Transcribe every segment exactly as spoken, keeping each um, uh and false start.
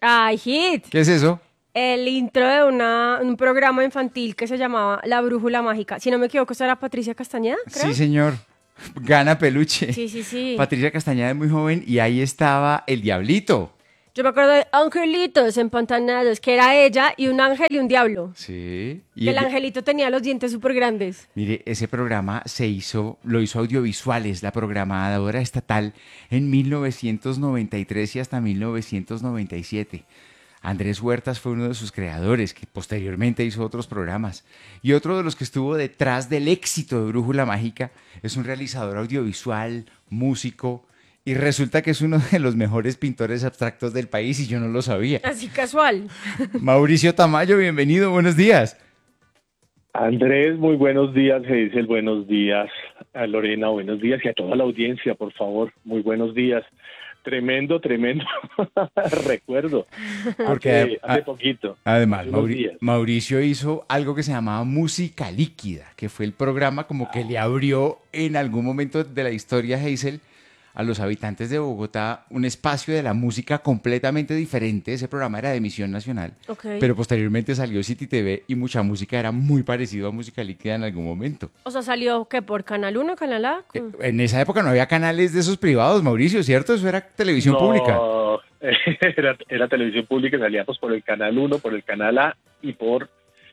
Ay, hit. ¿Qué es eso? El intro de una, un programa infantil que se llamaba La Brújula Mágica. Si no me equivoco, esa era Patricia Castañeda, creo. Sí, señor. Gana peluche. Sí, sí, sí. Patricia Castañeda es muy joven y ahí estaba el Diablito. Yo me acuerdo de Angelitos Empantanados, que era ella y un ángel y un diablo. Sí. Y Que el el- angelito tenía los dientes súper grandes. Mire, ese programa se hizo, lo hizo Audiovisuales, la programadora estatal, en mil novecientos noventa y tres y hasta mil novecientos noventa y siete. Andrés Huertas fue uno de sus creadores, que posteriormente hizo otros programas. Y otro de los que estuvo detrás del éxito de Brújula Mágica es un realizador audiovisual, músico, y resulta que es uno de los mejores pintores abstractos del país y yo no lo sabía. Así casual. Mauricio Tamayo, bienvenido, buenos días. Andrés, muy buenos días, se dice el buenos días a Lorena, buenos días y a toda la audiencia, por favor, muy buenos días. Tremendo, tremendo recuerdo, Porque hace, a- hace poquito. Además, hace unos Mauri- días. Mauricio hizo algo que se llamaba Música Líquida, que fue el programa como que le abrió en algún momento de la historia, Hazel, a los habitantes de Bogotá un espacio de la música completamente diferente. Ese programa era de emisión nacional, Ok. pero posteriormente salió City T V y mucha música era muy parecido a Música Líquida en algún momento. O sea, salió, ¿qué? ¿Por Canal uno, Canal A? Eh, En esa época no había canales de esos privados, Mauricio, ¿cierto? Eso era televisión pública. No, era, era televisión pública, salíamos por el Canal uno, por el Canal A y por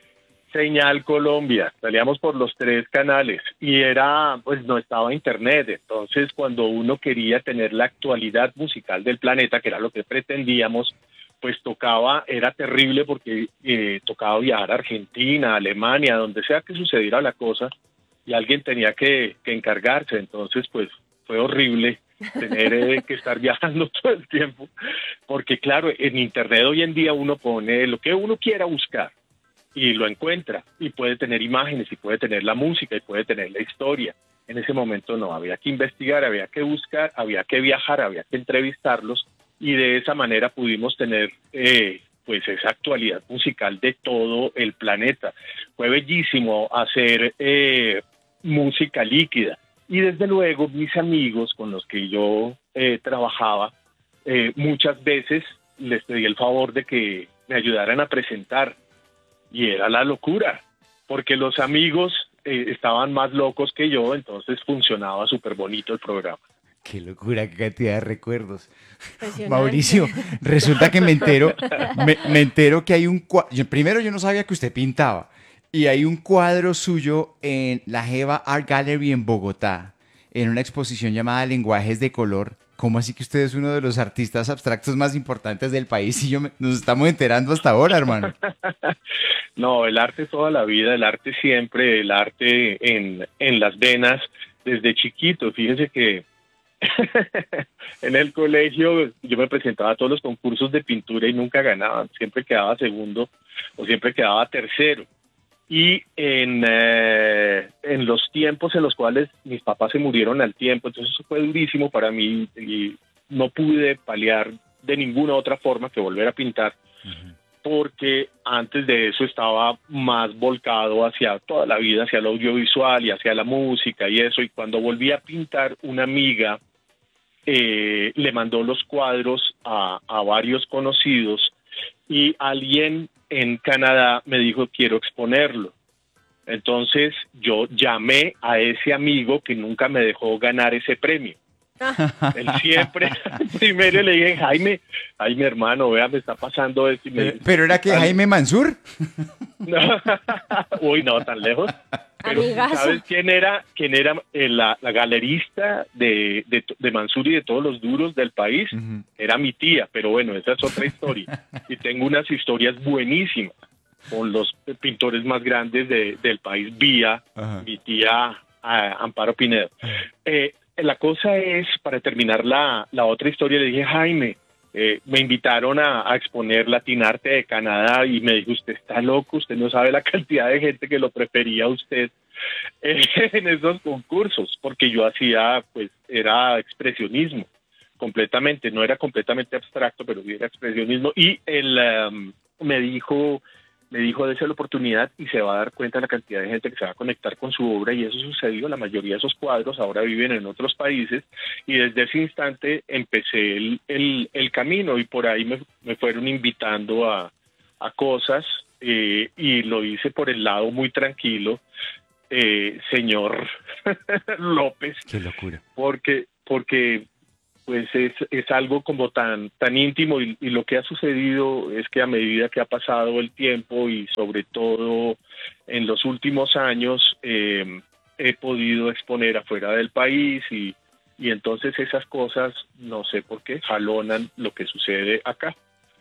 Señal Colombia, salíamos por los tres canales y era, pues no estaba internet, entonces cuando uno quería tener la actualidad musical del planeta, que era lo que pretendíamos, pues tocaba, era terrible porque eh, tocaba viajar a Argentina, Alemania, donde sea que sucediera la cosa y alguien tenía que, que encargarse, entonces pues fue horrible tener eh, que estar viajando todo el tiempo, porque claro, en internet hoy en día uno pone lo que uno quiera buscar y lo encuentra y puede tener imágenes y puede tener la música y puede tener la historia. En ese momento no, había que investigar, había que buscar, había que viajar, había que entrevistarlos y de esa manera pudimos tener eh, pues esa actualidad musical de todo el planeta. Fue bellísimo hacer eh, música líquida y desde luego mis amigos con los que yo eh, trabajaba eh, muchas veces les pedí el favor de que me ayudaran a presentar. Y era la locura, porque los amigos eh, estaban más locos que yo, entonces funcionaba súper bonito el programa. Qué locura, qué cantidad de recuerdos. Impresionante. Mauricio, resulta que me entero, me, me entero que hay un cuadro. Primero, yo no sabía que usted pintaba. Y hay un cuadro suyo en la Jeva Art Gallery en Bogotá, en una exposición llamada Lenguajes de Color. ¿Cómo así que usted es uno de los artistas abstractos más importantes del país? Y yo me- nos estamos enterando hasta ahora, hermano. No, el arte toda la vida, el arte siempre, el arte en, en las venas desde chiquito. Fíjese que en el colegio yo me presentaba a todos los concursos de pintura y nunca ganaba, siempre quedaba segundo o siempre quedaba tercero. Y en, eh, en los tiempos en los cuales mis papás se murieron al tiempo, entonces eso fue durísimo para mí y no pude paliar de ninguna otra forma que volver a pintar, porque antes de eso estaba más volcado hacia toda la vida, hacia lo audiovisual y hacia la música y eso, y cuando volví a pintar, una amiga eh, le mandó los cuadros a, a varios conocidos y alguien en Canadá me dijo quiero exponerlo. Entonces yo llamé a ese amigo que nunca me dejó ganar ese premio. Él siempre, primero le dije, Jaime, ay mi hermano, vea, me está pasando esto. Y me Pero, dijo, pero era que "Ay, Jaime Mansur. no". Uy, no, tan lejos. Pero Amigazo. ¿sabes quién era? ¿Quién era eh, la, la galerista de, de, de Mansur y de todos los duros del país? Ujú. Era mi tía, pero bueno, esa es otra historia. Y tengo unas historias buenísimas con los pintores más grandes de, del país, vía Ajá. mi tía ah, Amparo Pinedo. Eh, la cosa es, para terminar la, la otra historia, le dije, Jaime, eh, me invitaron a, a exponer Latinarte de Canadá y me dijo, usted está loco, usted no sabe la cantidad de gente que lo prefería a usted eh, en esos concursos, porque yo hacía, pues, era expresionismo, completamente, no era completamente abstracto, pero sí era expresionismo, y él um, me dijo, me dijo, dése la oportunidad y se va a dar cuenta de la cantidad de gente que se va a conectar con su obra, y eso sucedió. La mayoría de esos cuadros ahora viven en otros países, y desde ese instante empecé el, el, el camino, y por ahí me, me fueron invitando a, a cosas, eh, y lo hice por el lado muy tranquilo, eh, señor López. Qué locura. Porque, porque pues es, es algo como tan, tan íntimo, y, y lo que ha sucedido es que a medida que ha pasado el tiempo, y sobre todo en los últimos años, eh, he podido exponer afuera del país, y, y entonces esas cosas, no sé por qué, jalonan lo que sucede acá.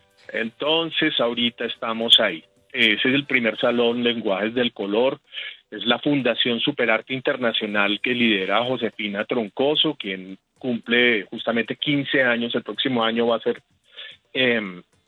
Entonces ahorita estamos ahí. Ese es el primer salón Lenguajes del Color. Es la Fundación Superarte Internacional que lidera Josefina Troncoso, quien cumple justamente quince años. El próximo año va a ser, eh,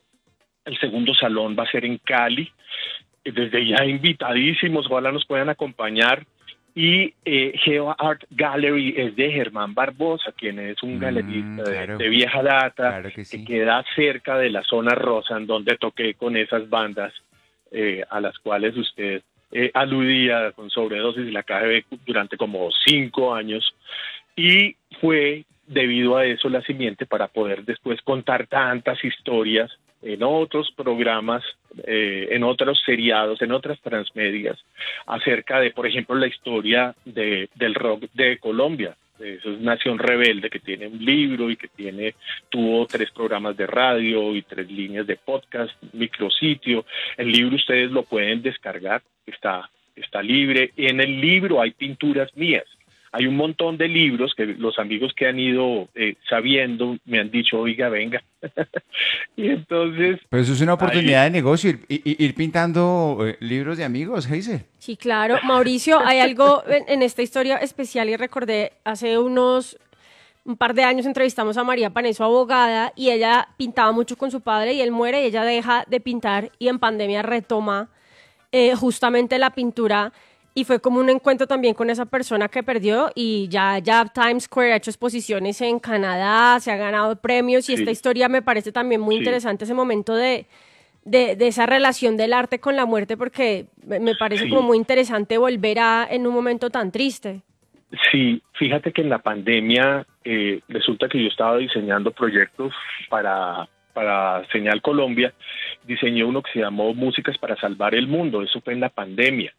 el segundo salón va a ser en Cali. Desde ya invitadísimos, ojalá nos puedan acompañar. Y eh, Geo Art Gallery es de Germán Barbosa, quien es un Mm, galerista claro. de, de vieja data, Claro que que, sí. queda cerca de la zona rosa, en donde toqué con esas bandas eh, a las cuales usted eh, aludía, con Sobredosis y la K G B, durante como cinco años. Y fue debido a eso la simiente para poder después contar tantas historias en otros programas, eh, en otros seriados, en otras transmedias, acerca de, por ejemplo, la historia de, del rock de Colombia. Eso es Nación Rebelde, que tiene un libro y que tiene tuvo tres programas de radio y tres líneas de podcast, micrositio. El libro ustedes lo pueden descargar, está, está libre. En el libro hay pinturas mías. Hay un montón de libros que los amigos que han ido eh, sabiendo me han dicho, oiga, venga. Y entonces... Pero eso es una oportunidad ahí, de negocio, ir, ir- ir pintando eh, libros de amigos, Heiser. Sí, claro. Mauricio, hay algo en, en esta historia especial y recordé hace unos un par de años entrevistamos a María Paneso, abogada, y ella pintaba mucho con su padre y él muere y ella deja de pintar y en pandemia retoma eh, justamente la pintura. Y fue como un encuentro también con esa persona que perdió y ya, ya Times Square ha hecho exposiciones en Canadá, se ha ganado premios y sí, esta historia me parece también muy sí. interesante, ese momento de, de, de esa relación del arte con la muerte, porque me me parece Sí. como muy interesante volver a en un momento tan triste. Sí, fíjate que en la pandemia eh, resulta que yo estaba diseñando proyectos para, para Señal Colombia. Diseñé uno que se llamó Músicas para Salvar el Mundo. Eso fue en la pandemia.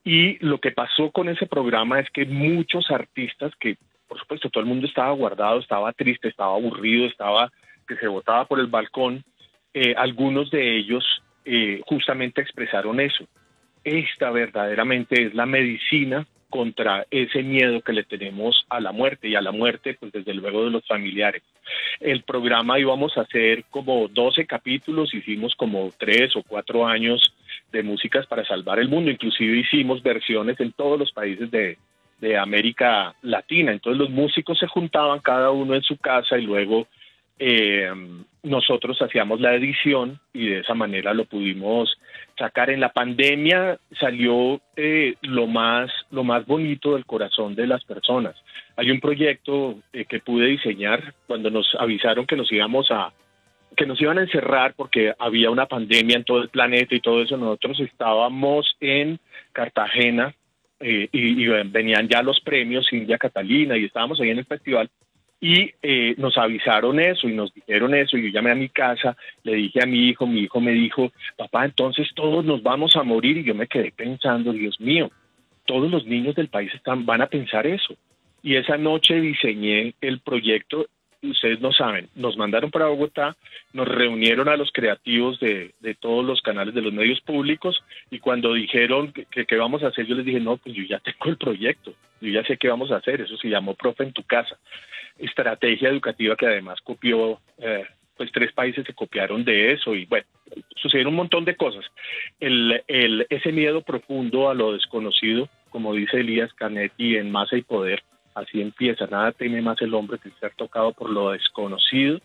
Y lo que pasó con ese programa es que muchos artistas que, por supuesto, todo el mundo estaba guardado, estaba triste, estaba aburrido, estaba que se botaba por el balcón, eh, algunos de ellos eh, justamente expresaron eso. Esta verdaderamente es la medicina contra ese miedo que le tenemos a la muerte, y a la muerte, pues desde luego, de los familiares. El programa íbamos a hacer como doce capítulos, hicimos como tres o cuatro años de Músicas para Salvar el Mundo, inclusive hicimos versiones en todos los países de, de América Latina. Entonces los músicos se juntaban cada uno en su casa y luego eh, nosotros hacíamos la edición y de esa manera lo pudimos sacar. En la pandemia salió eh, lo más lo más bonito del corazón de las personas. Hay un proyecto eh, que pude diseñar cuando nos avisaron que nos íbamos a que nos iban a encerrar porque había una pandemia en todo el planeta y todo eso. Nosotros estábamos en Cartagena eh, y, y venían ya los premios India Catalina y estábamos ahí en el festival. Y eh, nos avisaron eso y nos dijeron eso, y yo llamé a mi casa, le dije a mi hijo, mi hijo me dijo, papá, entonces todos nos vamos a morir. Y yo me quedé pensando, Dios mío, todos los niños del país están, van a pensar eso. Y esa noche diseñé el proyecto. Ustedes no saben, nos mandaron para Bogotá, nos reunieron a los creativos de, de todos los canales de los medios públicos, y cuando dijeron que qué vamos a hacer, yo les dije, no, pues yo ya tengo el proyecto, yo ya sé qué vamos a hacer. Eso se llamó Profe en tu Casa, estrategia educativa que además copió, eh, pues tres países se copiaron de eso, y bueno, sucedieron un montón de cosas. El, el, ese miedo profundo a lo desconocido, como dice Elías Canetti en Masa y Poder, así empieza, nada teme más el hombre que ser tocado por lo desconocido,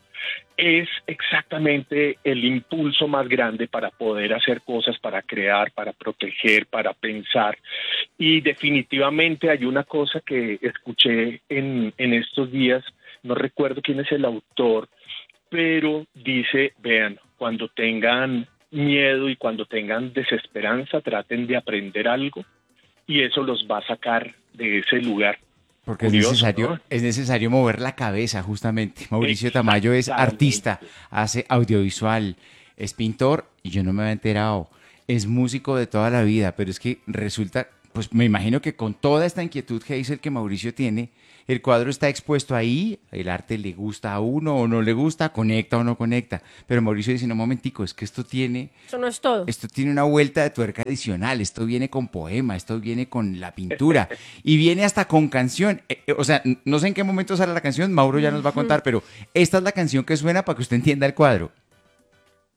es exactamente el impulso más grande para poder hacer cosas, para crear, para proteger, para pensar. Y definitivamente hay una cosa que escuché en, en estos días, no recuerdo quién es el autor, pero dice, vean, cuando tengan miedo y cuando tengan desesperanza, traten de aprender algo y eso los va a sacar de ese lugar. Porque Curioso, es necesario, ¿no? es necesario mover la cabeza, justamente. Mauricio Tamayo es Exactamente. artista, hace audiovisual, es pintor y yo no me había enterado. Es músico de toda la vida, pero es que resulta, pues me imagino que con toda esta inquietud, Hazel, que Mauricio tiene, el cuadro está expuesto ahí, el arte le gusta a uno o no le gusta, conecta o no conecta. Pero Mauricio dice, no, un momentico, es que esto tiene, Eso no es todo. esto tiene una vuelta de tuerca adicional, esto viene con poema, esto viene con la pintura y viene hasta con canción. Eh, eh, o sea, n- no sé en qué momento sale la canción, Mauro ya nos va a contar, pero esta es la canción que suena para que usted entienda el cuadro.